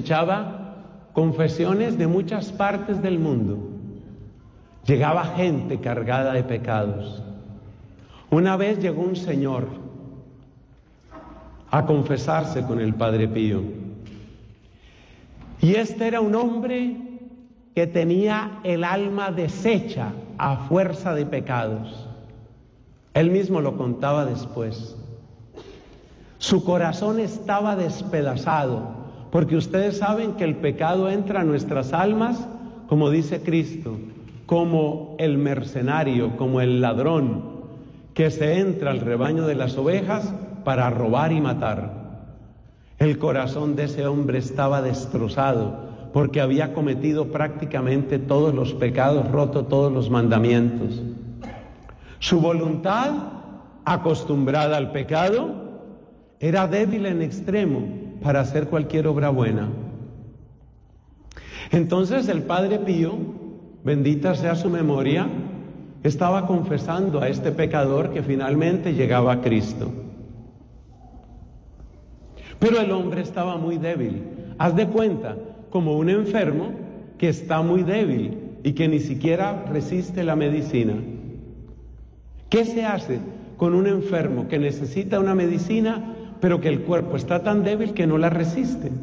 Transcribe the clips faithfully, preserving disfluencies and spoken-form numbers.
escuchaba confesiones de muchas partes del mundo. Llegaba gente cargada de pecados. Una vez llegó un señor a confesarse con el Padre Pío. Y este era un hombre que tenía el alma deshecha a fuerza de pecados. Él mismo lo contaba después. Su corazón estaba despedazado, porque ustedes saben que el pecado entra a nuestras almas, como dice Cristo, como el mercenario, como el ladrón que se entra al rebaño de las ovejas para robar y matar. El corazón de ese hombre estaba destrozado porque había cometido prácticamente todos los pecados, roto todos los mandamientos. Su voluntad, acostumbrada al pecado, era débil en extremo para hacer cualquier obra buena. Entonces el Padre Pío, bendita sea su memoria, estaba confesando a este pecador que finalmente llegaba a Cristo. Pero el hombre estaba muy débil. Haz de cuenta, como un enfermo que está muy débil y que ni siquiera resiste la medicina. ¿Qué se hace con un enfermo que necesita una medicina, pero que el cuerpo está tan débil que no la resiste?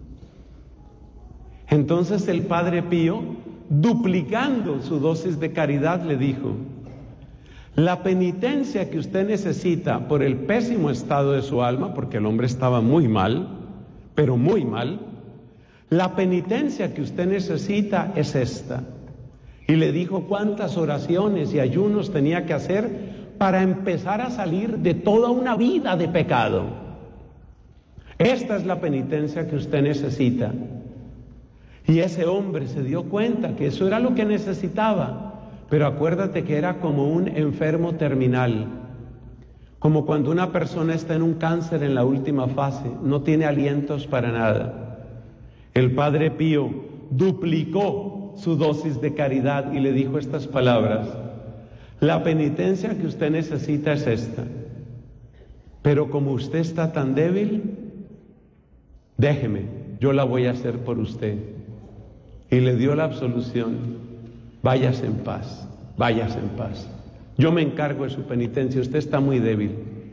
Entonces el Padre Pío, duplicando su dosis de caridad, le dijo: la penitencia que usted necesita por el pésimo estado de su alma, porque el hombre estaba muy mal, pero muy mal, la penitencia que usted necesita es esta. Y le dijo cuántas oraciones y ayunos tenía que hacer para empezar a salir de toda una vida de pecado. Esta es la penitencia que usted necesita. Y ese hombre se dio cuenta que eso era lo que necesitaba. Pero acuérdate que era como un enfermo terminal, como cuando una persona está en un cáncer en la última fase, no tiene alientos para nada. El Padre Pío duplicó su dosis de caridad y le dijo estas palabras: la penitencia que usted necesita es esta, pero como usted está tan débil, déjeme, yo la voy a hacer por usted. Y le dio la absolución. Váyase en paz, váyase en paz. Yo me encargo de su penitencia, usted está muy débil.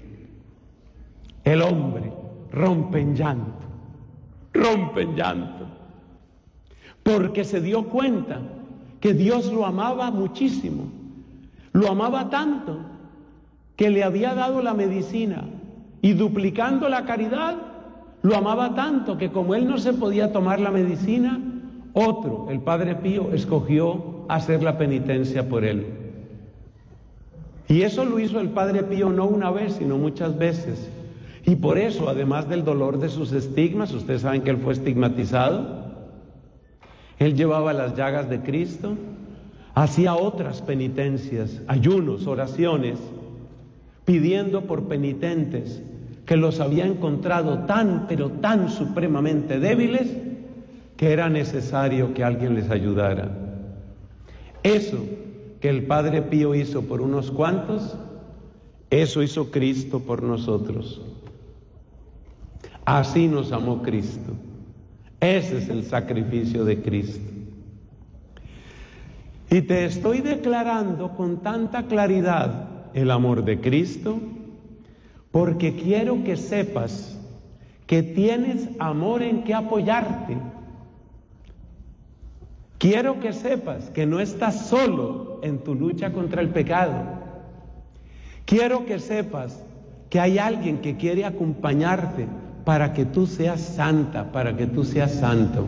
El hombre rompe en llanto, rompe en llanto, porque se dio cuenta que Dios lo amaba muchísimo, lo amaba tanto que le había dado la medicina, y duplicando la caridad, lo amaba tanto que como él no se podía tomar la medicina, otro, el Padre Pío, escogió hacer la penitencia por él. Y eso lo hizo el Padre Pío no una vez, sino muchas veces. Y por eso, además del dolor de sus estigmas, ustedes saben que él fue estigmatizado, él llevaba las llagas de Cristo, hacía otras penitencias, ayunos, oraciones, pidiendo por penitentes que los había encontrado tan, pero tan supremamente débiles, que era necesario que alguien les ayudara. Eso que el Padre Pío hizo por unos cuantos, eso hizo Cristo por nosotros. Así nos amó Cristo. Ese es el sacrificio de Cristo. Y te estoy declarando con tanta claridad el amor de Cristo, porque quiero que sepas que tienes amor en que apoyarte. Quiero que sepas que no estás solo en tu lucha contra el pecado. Quiero que sepas que hay alguien que quiere acompañarte para que tú seas santa, para que tú seas santo.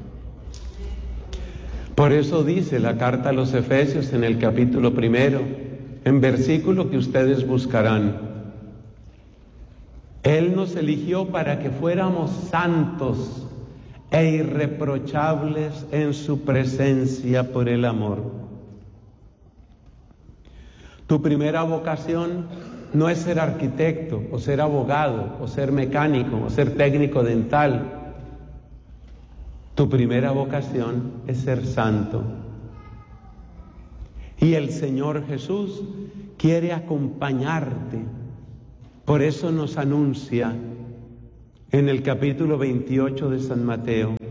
Por eso dice la carta a los Efesios en el capítulo primero, en versículo que ustedes buscarán: Él nos eligió para que fuéramos santos e irreprochables en su presencia por el amor. Tu primera vocación no es ser arquitecto, o ser abogado, o ser mecánico, o ser técnico dental. Tu primera vocación es ser santo. Y el Señor Jesús quiere acompañarte. Por eso nos anuncia en el capítulo veintiocho de San Mateo: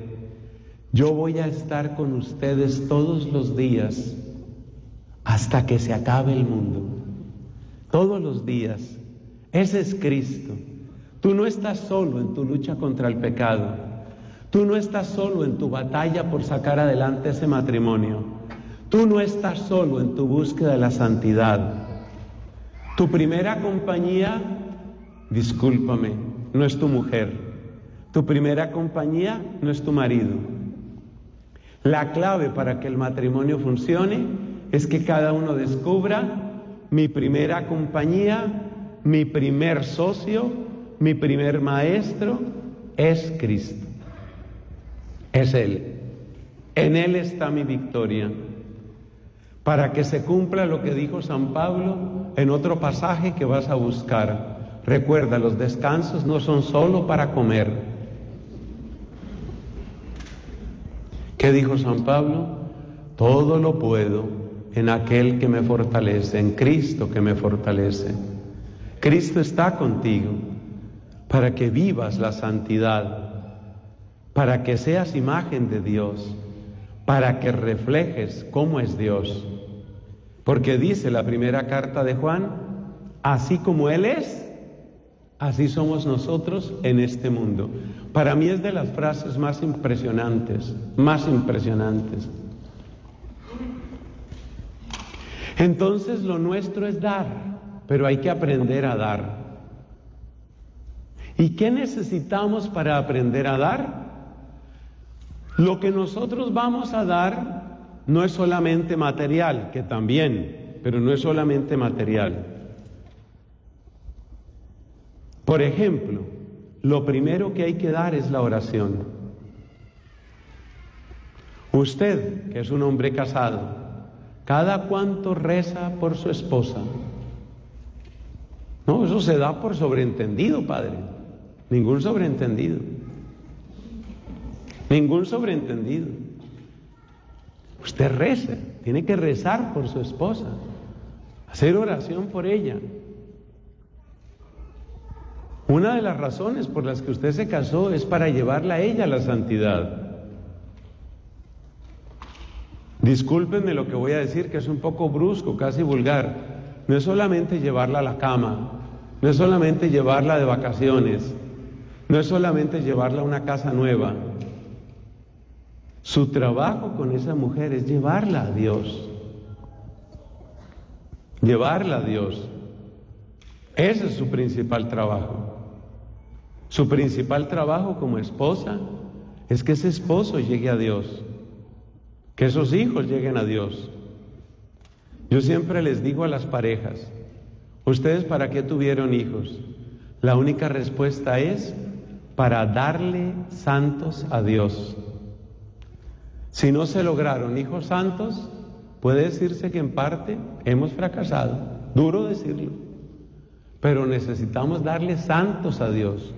yo voy a estar con ustedes todos los días hasta que se acabe el mundo. Todos los días. Ese es Cristo. Tú no estás solo en tu lucha contra el pecado. Tú no estás solo en tu batalla por sacar adelante ese matrimonio. Tú no estás solo en tu búsqueda de la santidad. Tu primera compañía, discúlpame, no es tu mujer. Tu primera compañía no es tu marido. La clave para que el matrimonio funcione es que cada uno descubra: mi primera compañía, mi primer socio, mi primer maestro es Cristo. Es Él. En Él está mi victoria. Para que se cumpla lo que dijo San Pablo en otro pasaje que vas a buscar. Recuerda, los descansos no son solo para comer. ¿Qué dijo San Pablo? Todo lo puedo en aquel que me fortalece, en Cristo que me fortalece. Cristo está contigo para que vivas la santidad, para que seas imagen de Dios, para que reflejes cómo es Dios. Porque dice la primera carta de Juan: así como Él es, así somos nosotros en este mundo. Para mí es de las frases más impresionantes, más impresionantes. Entonces lo nuestro es dar, pero hay que aprender a dar. ¿Y qué necesitamos para aprender a dar? Lo que nosotros vamos a dar no es solamente material, que también, pero no es solamente material. Por ejemplo, lo primero que hay que dar es la oración. Usted, que es un hombre casado, ¿cada cuánto reza por su esposa? No, eso se da por sobreentendido, padre. Ningún sobreentendido. Ningún sobreentendido. Usted reza, tiene que rezar por su esposa, hacer oración por ella. Una de las razones por las que usted se casó es para llevarla a ella a la santidad. Discúlpenme lo que voy a decir, que es un poco brusco, casi vulgar. No es solamente llevarla a la cama, no es solamente llevarla de vacaciones, no es solamente llevarla a una casa nueva. Su trabajo con esa mujer es llevarla a Dios. Llevarla a Dios. Ese es su principal trabajo. Su principal trabajo como esposa es que ese esposo llegue a Dios, que esos hijos lleguen a Dios. Yo siempre les digo a las parejas: ¿ustedes para qué tuvieron hijos? La única respuesta es: para darle santos a Dios. Si no se lograron hijos santos, puede decirse que en parte hemos fracasado, duro decirlo, pero necesitamos darle santos a Dios.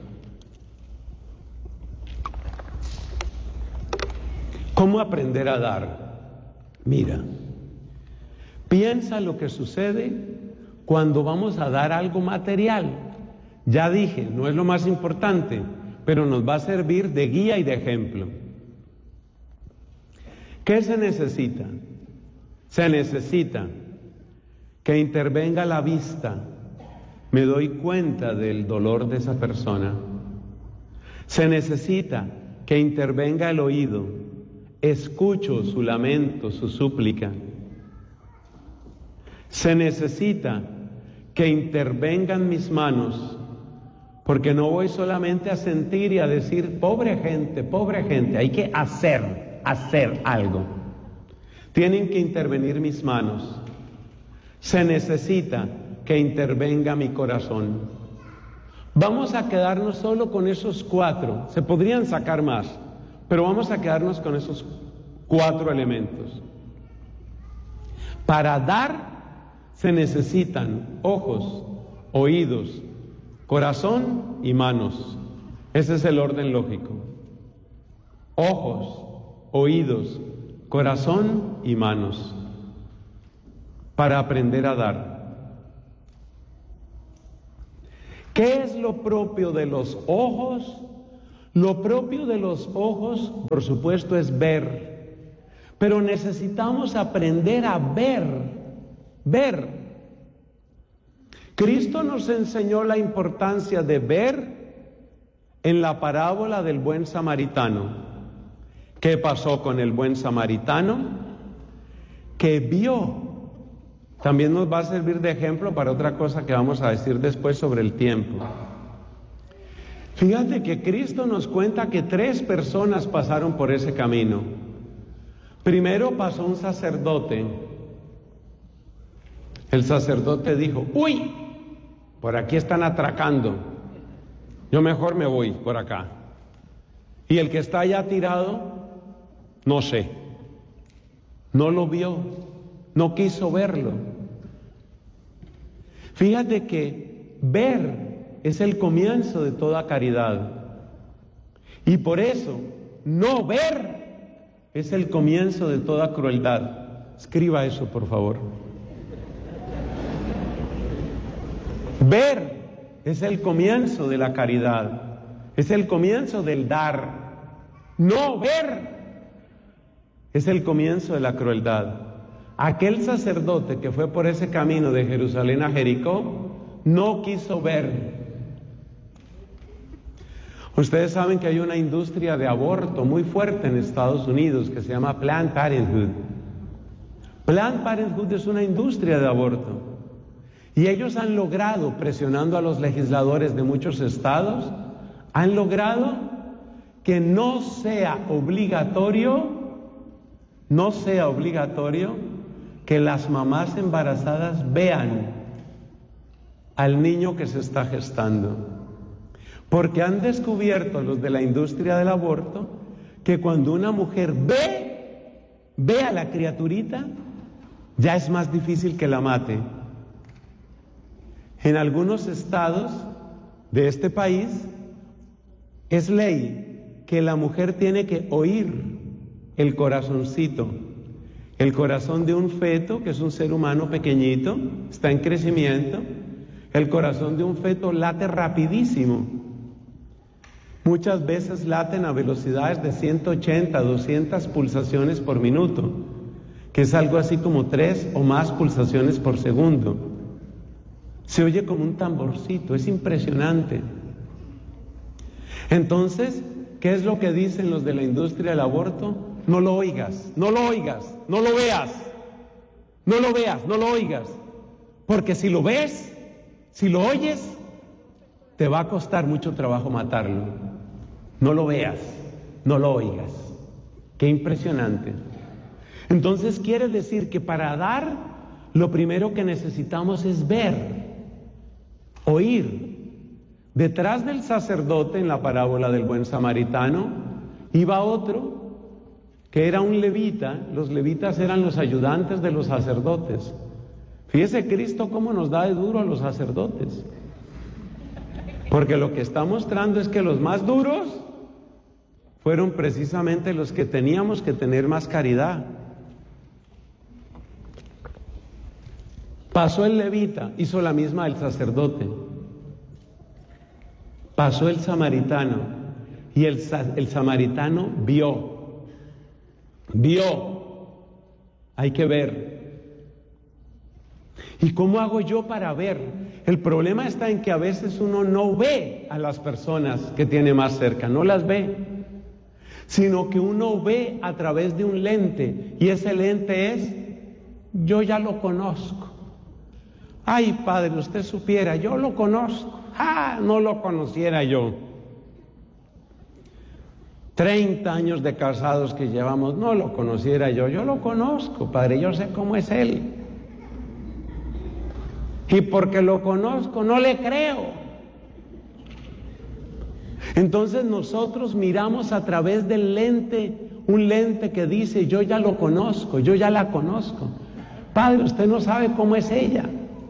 ¿Cómo aprender a dar? Mira, piensa lo que sucede cuando vamos a dar algo material. Ya dije, no es lo más importante, pero nos va a servir de guía y de ejemplo. ¿Qué se necesita? Se necesita que intervenga la vista. Me doy cuenta del dolor de esa persona. Se necesita que intervenga el oído. Escucho su lamento, su súplica. Se necesita que intervengan mis manos, porque no voy solamente a sentir y a decir: pobre gente, pobre gente. Hay que hacer. hacer algo. Tienen que intervenir mis manos. Se necesita que intervenga mi corazón. Vamos a quedarnos solo con esos cuatro. Se podrían sacar más, pero vamos a quedarnos con esos cuatro elementos. Para dar se necesitan ojos, oídos, corazón y manos. Ese es el orden lógico. Ojos, oídos, corazón y manos, para aprender a dar. ¿Qué es lo propio de los ojos? Lo propio de los ojos, por supuesto, es ver, pero necesitamos aprender a ver, ver. Cristo nos enseñó la importancia de ver en la parábola del buen samaritano. ¿Qué pasó con el buen samaritano? Que vio. También nos va a servir de ejemplo para otra cosa que vamos a decir después sobre el tiempo. Fíjate que Cristo nos cuenta que tres personas pasaron por ese camino. Primero pasó un sacerdote. El sacerdote dijo: uy, por aquí están atracando, yo mejor me voy por acá. Y el que está allá tirado, no sé, no lo vio, no quiso verlo. Fíjate que ver es el comienzo de toda caridad. Y por eso, no ver es el comienzo de toda crueldad. Escriba eso, por favor. Ver es el comienzo de la caridad, es el comienzo del dar. No ver es el comienzo de la crueldad. Aquel sacerdote que fue por ese camino de Jerusalén a Jericó no quiso ver. Ustedes saben que hay una industria de aborto muy fuerte en Estados Unidos que se llama Planned Parenthood. Planned Parenthood es una industria de aborto. Y ellos han logrado, presionando a los legisladores de muchos estados, han logrado que no sea obligatorio, no sea obligatorio que las mamás embarazadas vean al niño que se está gestando. Porque han descubierto los de la industria del aborto que cuando una mujer ve, ve a la criaturita, ya es más difícil que la mate. En algunos estados de este país es ley que la mujer tiene que oír el corazoncito, el corazón de un feto, que es un ser humano pequeñito, está en crecimiento. El corazón de un feto late rapidísimo. Muchas veces laten a velocidades de ciento ochenta, doscientas pulsaciones por minuto, que es algo así como tres o más pulsaciones por segundo. Se oye como un tamborcito, es impresionante. Entonces, ¿qué es lo que dicen los de la industria del aborto? No lo oigas, no lo oigas, no lo veas, no lo veas, no lo oigas, porque si lo ves, si lo oyes, te va a costar mucho trabajo matarlo. No lo veas, no lo oigas. Qué impresionante. Entonces quiere decir que para dar, lo primero que necesitamos es ver, oír. Detrás del sacerdote, en la parábola del buen samaritano, iba otro que era un levita. Los levitas eran los ayudantes de los sacerdotes. Fíjese Cristo cómo nos da de duro a los sacerdotes. Porque lo que está mostrando es que los más duros fueron precisamente los que teníamos que tener más caridad. Pasó el levita, hizo la misma el sacerdote. Pasó el samaritano y el, el samaritano vio, vio, hay que ver. ¿Y cómo hago yo para ver? El problema está en que a veces uno no ve a las personas que tiene más cerca, no las ve, sino que uno ve a través de un lente, y ese lente es: yo ya lo conozco. Ay, padre, usted supiera, yo lo conozco. ¡Ah! No lo conociera yo. treinta años de casados que llevamos, no lo conociera yo. Yo lo conozco, padre, yo sé cómo es él. Y porque lo conozco, no le creo. Entonces nosotros miramos a través del lente, un lente que dice: yo ya lo conozco, yo ya la conozco. Padre, usted no sabe cómo es ella.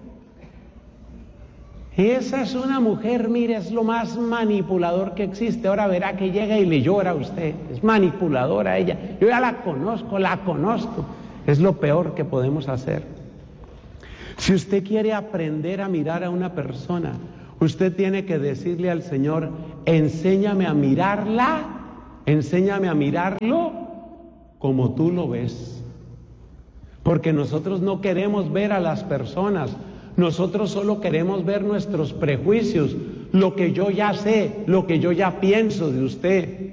Esa es una mujer, mire, es lo más manipulador que existe. Ahora verá que llega y le llora a usted. Es manipuladora ella. Yo ya la conozco, la conozco. Es lo peor que podemos hacer. Si usted quiere aprender a mirar a una persona, Usted tiene que decirle al Señor, enséñame a mirarla, enséñame a mirarlo como tú lo ves. Porque nosotros no queremos ver a las personas, nosotros solo queremos ver nuestros prejuicios, lo que yo ya sé, lo que yo ya pienso de usted.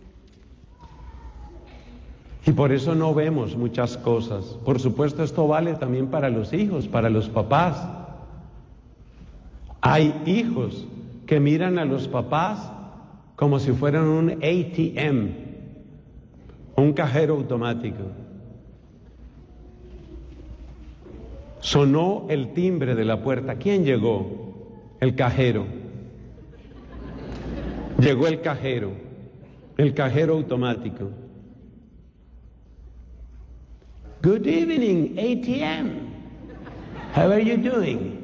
Y por eso no vemos muchas cosas. Por supuesto, esto vale también para los hijos, para los papás. Hay hijos que miran a los papás como si fueran un A T M, un cajero automático. Sonó el timbre de la puerta. ¿Quién llegó? El cajero. Llegó el cajero, el cajero automático. Good evening, A T M. How are you doing?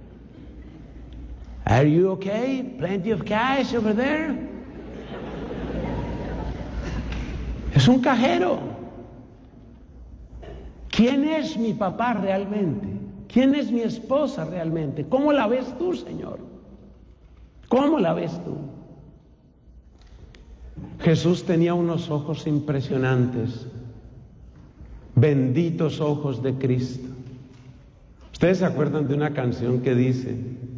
Are you okay? Plenty of cash over there? Es un cajero. ¿Quién es mi papá realmente? ¿Quién es mi esposa realmente? ¿Cómo la ves tú, Señor? ¿Cómo la ves tú? Jesús tenía unos ojos impresionantes. Benditos ojos de Cristo. Ustedes se acuerdan de una canción que dice: